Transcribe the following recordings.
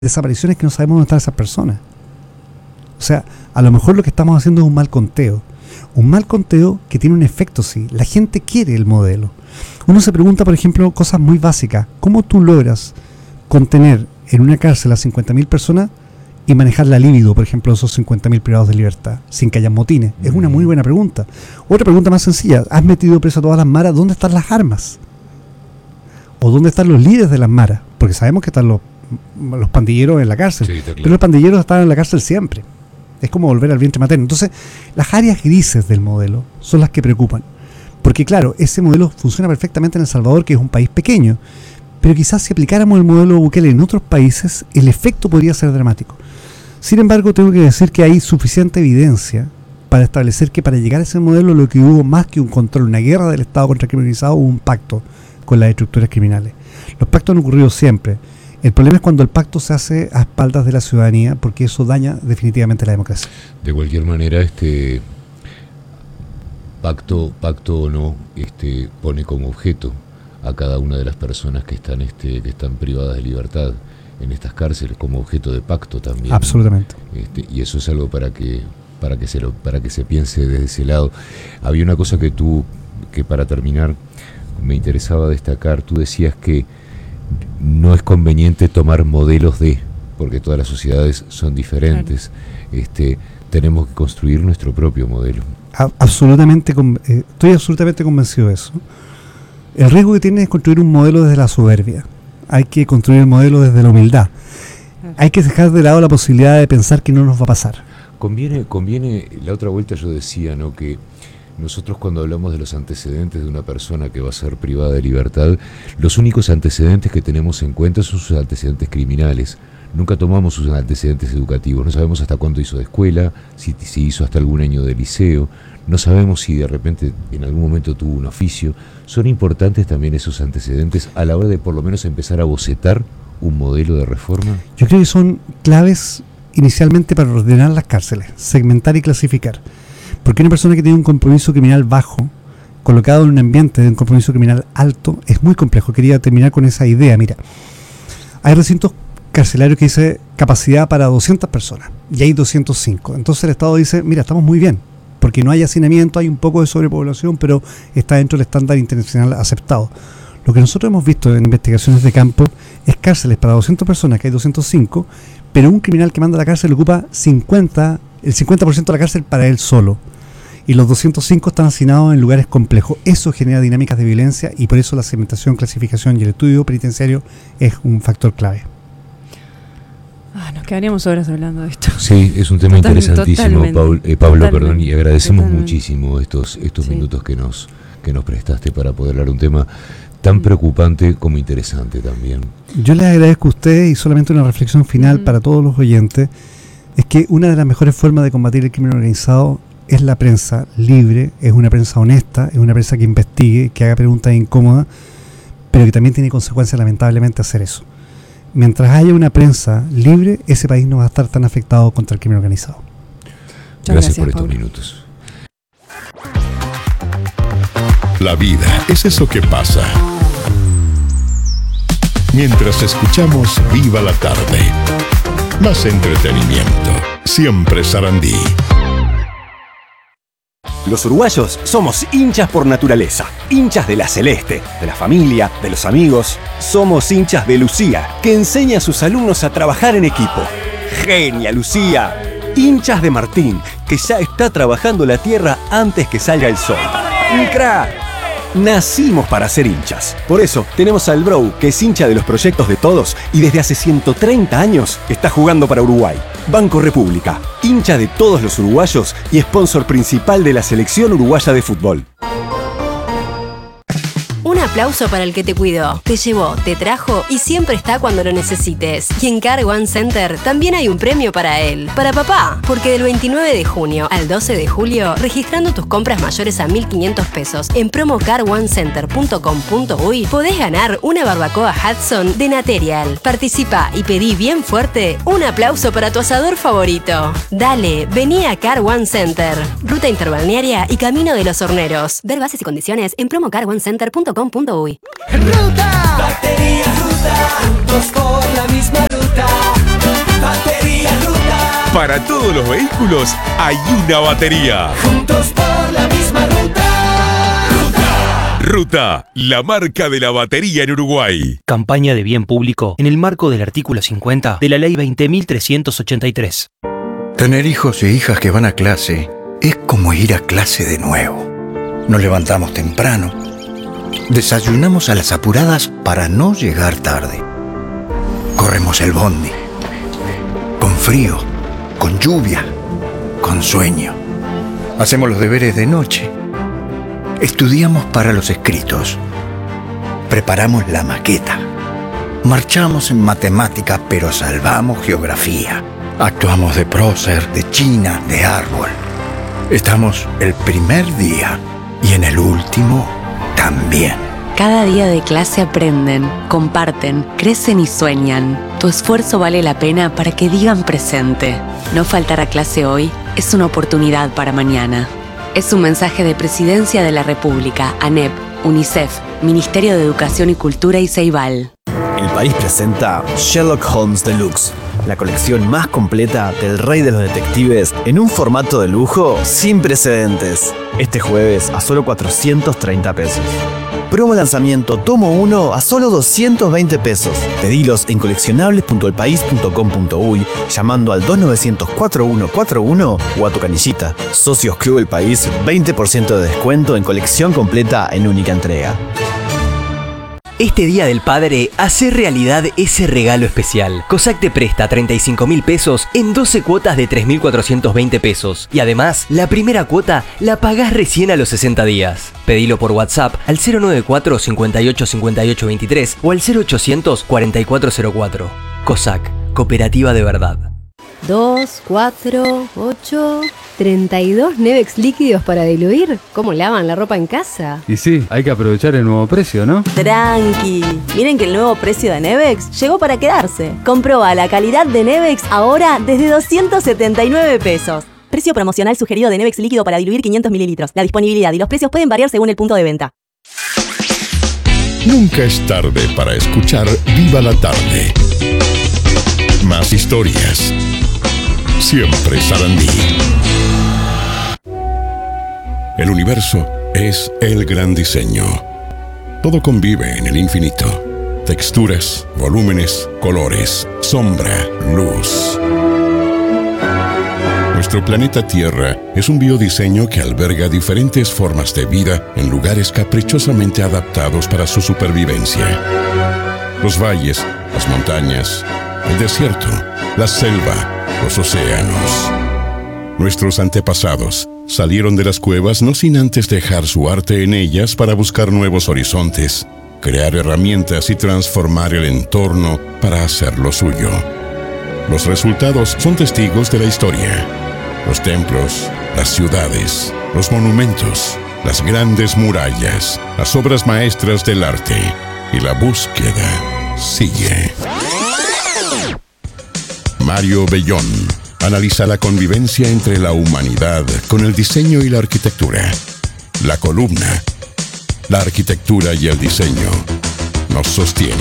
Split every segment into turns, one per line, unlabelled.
desapariciones que no sabemos dónde están esas personas. O sea, a lo mejor lo que estamos haciendo es un mal conteo. Un mal conteo que tiene un efecto, sí. La gente quiere el modelo. Uno se pregunta, por ejemplo, cosas muy básicas. ¿Cómo tú logras contener en una cárcel a 50.000 personas y manejar la libido, por ejemplo, esos 50.000 privados de libertad, sin que haya motines? Es una muy buena pregunta. Otra pregunta más sencilla. ¿Has metido preso a todas las maras? ¿Dónde están las armas? ¿O dónde están los líderes de las maras? Porque sabemos que están los pandilleros en la cárcel. Sí, claro. Pero los pandilleros están en la cárcel siempre. Es como volver al vientre materno. Entonces, las áreas grises del modelo son las que preocupan. Porque claro, ese modelo funciona perfectamente en El Salvador, que es un país pequeño. Pero quizás si aplicáramos el modelo Bukele en otros países, el efecto podría ser dramático. Sin embargo, tengo que decir que hay suficiente evidencia para establecer que para llegar a ese modelo lo que hubo más que un control, una guerra del Estado contra el crimen organizado, hubo un pacto con las estructuras criminales. Los pactos han ocurrido siempre. El problema es cuando el pacto se hace a espaldas de la ciudadanía, porque eso daña definitivamente la democracia.
De cualquier manera, pacto o no, pone como objeto a cada una de las personas que están privadas de libertad en estas cárceles, como objeto de pacto también.
Absolutamente.
Y eso es algo para que se piense desde ese lado. Había una cosa que para terminar me interesaba destacar. Tú decías que no es conveniente tomar modelos porque todas las sociedades son diferentes. Claro. Tenemos que construir nuestro propio modelo. Estoy absolutamente convencido de eso. El riesgo que tiene es construir un modelo desde la soberbia. Hay que construir el modelo desde la humildad. Hay que dejar de lado la posibilidad de pensar que no nos va a pasar. Conviene, la otra vuelta yo decía, ¿no?, que nosotros cuando hablamos de los antecedentes de una persona que va a ser privada de libertad, los únicos antecedentes que tenemos en cuenta son sus antecedentes criminales. Nunca tomamos sus antecedentes educativos. No sabemos hasta cuánto hizo de escuela, si hizo hasta algún año de liceo. No sabemos si de repente en algún momento tuvo un oficio. Son importantes también esos antecedentes a la hora de por lo menos empezar a bocetar un modelo de reforma. Yo creo que son claves inicialmente para ordenar las cárceles, segmentar y clasificar. Porque una persona que tiene un compromiso criminal bajo, colocado en un ambiente de un compromiso criminal alto, es muy complejo. Quería terminar con esa idea. Mira, hay recintos carcelarios que dice capacidad para 200 personas y hay 205. Entonces el Estado dice, mira, estamos muy bien, porque no hay hacinamiento, hay un poco de sobrepoblación, pero está dentro del estándar internacional aceptado. Lo que nosotros hemos visto en investigaciones de campo es cárceles para 200 personas, que hay 205, pero un criminal que manda a la cárcel ocupa el 50% de la cárcel para él solo. Y los 205 están hacinados en lugares complejos. Eso genera dinámicas de violencia y por eso la segmentación, clasificación y el estudio penitenciario es un factor clave.
Nos quedaríamos horas hablando de esto.
Sí, es un tema interesantísimo, Pablo, y agradecemos muchísimo estos minutos que nos prestaste para poder hablar de un tema tan preocupante como interesante también. Yo les agradezco a ustedes y solamente una reflexión final para todos los oyentes, es que una de las mejores formas de combatir el crimen organizado es la prensa libre, es una prensa honesta, es una prensa que investigue, que haga preguntas incómodas, pero que también tiene consecuencias lamentablemente hacer eso. Mientras haya una prensa libre, ese país no va a estar tan afectado contra el crimen organizado. Gracias por estos minutos.
La vida es eso que pasa mientras escuchamos Viva la Tarde. Más entretenimiento, siempre Sarandí.
Los uruguayos somos hinchas por naturaleza, hinchas de la Celeste, de la familia, de los amigos. Somos hinchas de Lucía, que enseña a sus alumnos a trabajar en equipo. ¡Genia, Lucía! Hinchas de Martín, que ya está trabajando la tierra antes que salga el sol. ¡Un crack! Nacimos para ser hinchas. Por eso tenemos al Bro, que es hincha de los proyectos de todos y desde hace 130 años está jugando para Uruguay. Banco República, hincha de todos los uruguayos y sponsor principal de la selección uruguaya de fútbol.
Un aplauso para el que te cuidó, te llevó, te trajo y siempre está cuando lo necesites. Y en Car One Center también hay un premio para él, para papá, porque del 29 de junio al 12 de julio, registrando tus compras mayores a 1.500 pesos en promocaronecenter.com.uy, podés ganar una barbacoa Hudson de Naterial. Participa y pedí bien fuerte un aplauso para tu asador favorito. Dale, vení a Car One Center, ruta interbalnearia y Camino de los Horneros. Ver bases y condiciones en promocaronecenter.com.uy.
¡Ruta! Batería Ruta, juntos por la misma ruta. Para todos los vehículos hay una batería.
Juntos por la misma ruta.
Ruta, la marca de la batería en Uruguay.
Campaña de bien público en el marco del artículo 50 de la Ley 20.383.
Tener hijos e hijas que van a clase es como ir a clase de nuevo. Nos levantamos temprano, desayunamos a las apuradas para no llegar tarde. Corremos el bondi, con frío, con lluvia, con sueño. Hacemos los deberes de noche. Estudiamos para los escritos. Preparamos la maqueta. Marchamos en matemática, pero salvamos geografía. Actuamos de prócer, de china, de árbol. Estamos el primer día y en el último también.
Cada día de clase aprenden, comparten, crecen y sueñan. Tu esfuerzo vale la pena para que digan presente. No faltar a clase hoy es una oportunidad para mañana. Es un mensaje de Presidencia de la República, ANEP, UNICEF, Ministerio de Educación y Cultura y Ceibal.
El país presenta Sherlock Holmes Deluxe, la colección más completa del Rey de los Detectives en un formato de lujo sin precedentes. Este jueves a solo 430 pesos. Promo lanzamiento tomo 1 a solo 220 pesos. Pedilos en coleccionables.elpaís.com.uy llamando al 2900-4141 o a tu canillita. Socios Club El País, 20% de descuento en colección completa en única entrega.
Este Día del Padre, hace realidad ese regalo especial. COSAC te presta 35.000 pesos en 12 cuotas de 3.420 pesos. Y además, la primera cuota la pagás recién a los 60 días. Pedilo por WhatsApp al 094 58 58 23 o al 0800 4404. COSAC, cooperativa de verdad.
2, 4, 8, 32 Nevex líquidos para diluir. ¿Cómo lavan la ropa en casa?
Y sí, hay que aprovechar el nuevo precio, ¿no?
Tranqui, miren que el nuevo precio de Nevex llegó para quedarse. Comproba la calidad de Nevex ahora desde 279 pesos. Precio promocional sugerido de Nevex líquido para diluir 500 mililitros. La disponibilidad y los precios pueden variar según el punto de venta.
Nunca es tarde para escuchar Viva la Tarde. Más historias. Siempre Sarandí. El universo es el gran diseño. Todo convive en el infinito. Texturas, volúmenes, colores, sombra, luz. Nuestro planeta Tierra es un biodiseño que alberga diferentes formas de vida en lugares caprichosamente adaptados para su supervivencia. Los valles, las montañas, el desierto, la selva, los océanos. Nuestros antepasados salieron de las cuevas no sin antes dejar su arte en ellas para buscar nuevos horizontes, crear herramientas y transformar el entorno para hacerlo suyo. Los resultados son testigos de la historia. Los templos, las ciudades, los monumentos, las grandes murallas, las obras maestras del arte. Y la búsqueda sigue. Mario Bellón analiza la convivencia entre la humanidad con el diseño y la arquitectura. La columna, la arquitectura y el diseño nos sostienen.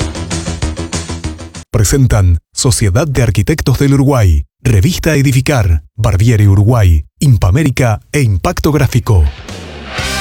Presentan Sociedad de Arquitectos del Uruguay, Revista Edificar, Barbieri Uruguay, Impamérica e Impacto Gráfico.